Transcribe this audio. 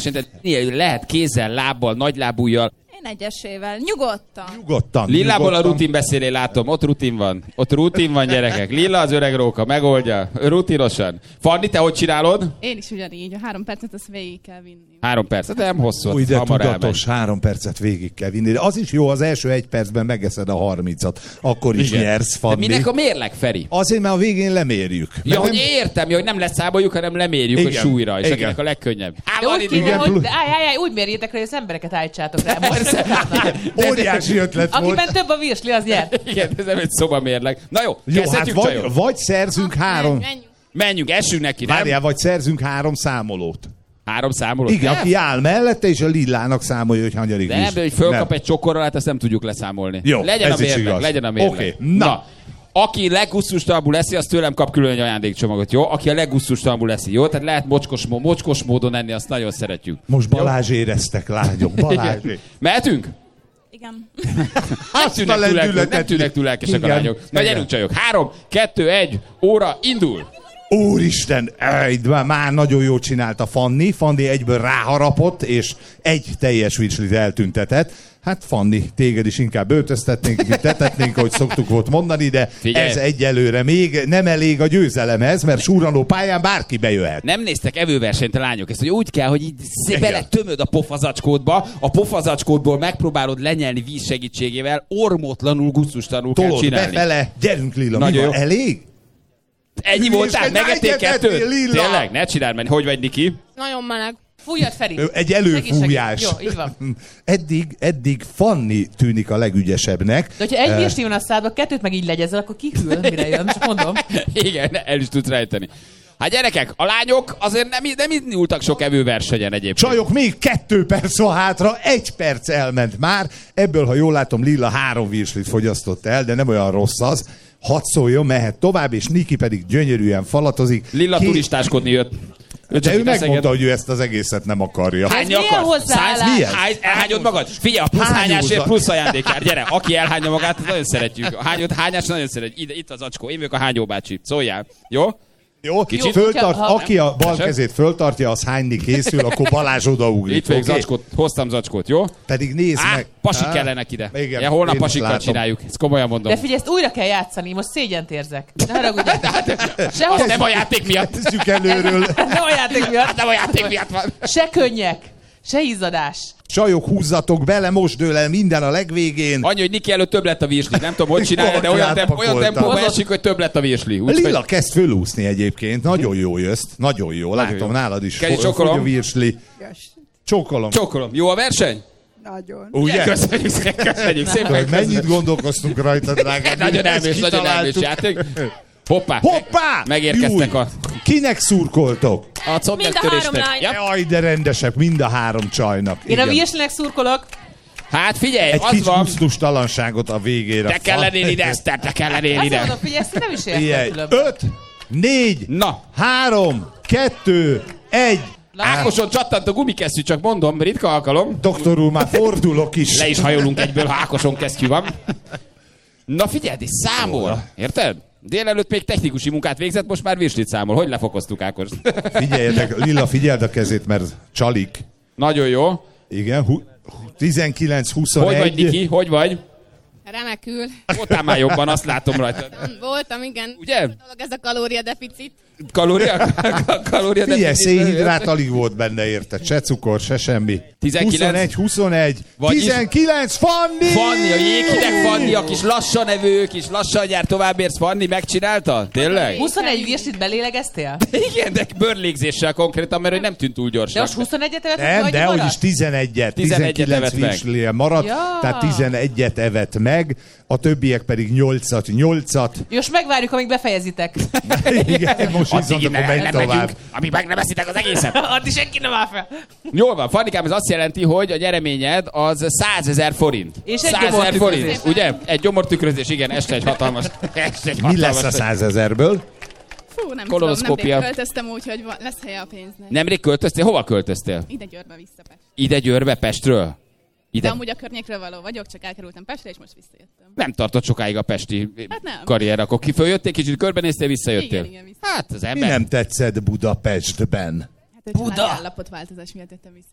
versenyt, lehet kézzel, lábbal, nagylábújjal. Én egyesével, nyugodtan. Nyugodtan. Lillából a rutin beszélé látom, ott rutin van. Ott rutin van, gyerekek. Lilla az öreg róka, megoldja. Rutinosan. Fanni, te hogy csinálod? Én is ugyanígy, a 3 percet azt végig kell vinni. 3 percet, nem hosszú. Új, de hamar tudatos, 3 percet végig kell vinni. De az is jó, az első 1 percben megeszed a 30-at. Akkor is nyersz, Fanni. De minek a mérleg, Feri? Azért, mert a végén lemérjük. Ja, hogy értem, hogy nem leszámoljuk, hanem lemérjük igen, a súlyra, és igen. akinek a legkönnyebb. De úgy kéne, hogy úgy mérjétek rá, hogy az embereket állítsátok rá. Óriási ötlet volt. Akiben több a virsli, az nyer. Igen, ez nem egy szobamérleg. Na jó, Jó, hát kezdhetjük, csajok? vagy szerzünk 3... Menjünk, essünk neki, nem? Várjál, vagy szerzünk 3 számolót. 3 számolót? Igen, nem? aki áll mellette, és a Lillának számolja, hogy hanyadik De nem, hogy fölkap egy csokorral, hát ezt nem tudjuk leszámolni. Jó, legyen ez a is mérleg, igaz. legyen a mérleg. Oké, na. Aki leggusztustalanabbul leszi, az tőlem kap külön egy ajándékcsomagot, jó? Aki a leggusztustalanabbul leszi, jó? Tehát lehet mocskos módon enni, azt nagyon szeretjük. Most Balázs éreztek, lányok, Balázs. Mehetünk? Igen. Nem tűnnek túl lelkesek a lányok. Na gyerünk, csajok. 3, 2, 1, óra, indul! Úristen, már nagyon jól csinálta Fanni. Fanni egyből ráharapott, és egy teljes virslit eltüntetett. Hát Fanni, téged is inkább öltöztetnénk, mint tetetnénk, ahogy szoktuk volt mondani, de figyelj, ez egyelőre még nem elég a győzelemhez, mert súranó pályán bárki bejöhet. Nem néztek evőversenyt a lányok, ezt hogy úgy kell, hogy így beletömöd a pofazacskódba, a pofazacskódból megpróbálod lenyelni víz segítségével, ormótlanul, gusztustalanul kell Tolod csinálni. befele, gyerünk Lilla, nagyon mi van, elég? Ennyi voltál, megettél 2? Lilla. Tényleg, ne csináld meg. Hogy vagy, Niki? Nagyon meleg. Fújjad, Feri. Egy előfújás. Jó, így van. Eddig Fanni tűnik a legügyesebbnek. De hogyha egy virsli van a szádba, 2 meg így legyezel, akkor kihűl, mire jön, csak mondom. Igen, el is tudsz rejteni. Hát gyerekek, a lányok azért nem indultak sok evőversenyen egyébként. Csajok, még 2 perc van hátra, 1 perc elment már. Ebből, ha jól látom, Lilla 3 virslit fogyasztott el, de nem olyan rossz az. Hadd szóljon, mehet tovább, és Niki pedig gyönyörűen falatozik. Lilla turistáskodni jött. De ő megmondta, hogy ő ezt az egészet nem akarja. Hány milyen akarsz? hozzáállás? Milyen? Elhányod magad? Figyelj, a plusz hányásért plusz ajándékár. Gyere, aki elhányja magát, azt nagyon szeretjük. A hányás nagyon szeretjük. Itt az acskó. Én vagyok a hányó bácsi. Szóljál. Jó? Jó, kicsit. föltart, aki a bal kezét föltartja, az hányni készül, akkor Balázs odaugrik. Itt vagyok zacskót, hoztam zacskót, jó? Pedig nézd meg. Pasik kellenek ide. Igen, ja, holnap én is pasikkal látom. csináljuk. Ezt komolyan mondom. De figyelj, ezt újra kell játszani, most szégyent érzek. Ne haragudj. Azt nem a játék miatt. Tesszük előről. Nem a játék miatt. Nem a játék miatt van. Se könnyek, se izzadás. Csajok, húzzatok bele, most dől el minden a legvégén. Annyi, hogy Niki előtt több lett a virsli. Nem tudom, hogy csinálja, de olyan tempóban esik, hogy több lett a virsli. Lilla kezd fölúszni egyébként. Nagyon jó jössz. Nagyon jó. Látom, nálad is fogy a virsli. Csókolom. Csókolom. Jó a verseny? Nagyon. Ugye? Köszönjük szépen. Mennyit gondolkoztunk rajta, drágám? Nagyon elmés játék. Hoppá! Hoppá! Megérkeztek Júj. Kinek szurkoltok? a Mind a combmegtörésnek. 3 lány. Ja. Jaj, de rendesek, mind a 3 csajnak. Én a Igen. virslinek szurkolok. Hát figyelj, Egy az kis van. gusztustalanságot a végére. Te kell lennél ide, Eszter, te kell lennél Azt ide. mondom, figyelj, ezt nem is értem különben. 5, 4, Na, 3, 2, 1. Ákoson csattant a gumikesztyű, csak mondom, ritka alkalom. Doktor úr, már fordulok is. Le is hajolunk egyből, ha Ákoson kesztyű van. Na figyeld, és számol. Érted? Délelőtt még technikusi munkát végzett, most már virslit számol. Hogy lefokoztuk Ákos? Figyeljetek, Lilla, figyeld a kezét, mert csalik. Nagyon jó. Igen, 19-21. Hogy vagy, Niki? Hogy vagy? Remekül. Voltál már jobban, azt látom rajta. Voltam, igen. Ugye? Dolog ez a kalóriadeficit. Kalória Figyelj, szénhidrát alig volt benne, érted? Se cukor, se semmi. 19? 21. Vagyis- 19, Fanni! Fanni, a jéghideg Fanni, a kis lassan evő, kis lassan jár továbbérsz, Fanni megcsinálta? Tényleg? 21 virslit belélegeztél? Igen, de bőrlégzéssel konkrétan, mert hogy nem tűnt túl De gyorsnak. most 21-et evett, Nem, vagy de hogy is maradt? 11-et. 11-et 19 evett meg. virslie maradt, Ja. tehát 11-et evett meg, a többiek pedig 8-at. Most megvárjuk, amíg befejezitek. Igen, most viszont akkor menj tovább. amíg meg nem eszitek az egészet. Addig senki nem áll fel. Jól van, Fannikám, ez azt jelenti, hogy a nyereményed az 100 000 forint. És egy 100 000 gyomortükrözés. forint, ugye? Egy gyomortükrözés, igen, este egy hatalmas. Mi lesz a 100 000-ből? Fú, nem Kolonoszkópia. tudom, nemrég költöztem úgy, hogy lesz helye a pénznek. Nemrég költöztél? Hova költöztél? Ide Győrbe vissza Pest. Ide Győrbe, Pestről? De Ide? amúgy a környékről való vagyok, csak elkerültem Pestre, és most visszajöttem. Nem tartott sokáig a pesti Hát nem. karrier, akkor följöttél, kicsit körbenéztél, visszajöttél. Igen, vissza. Hát az Mi ember. nem tetszett Budapestben? Hát, hogy családi állapotváltozás miatt jöttem vissza.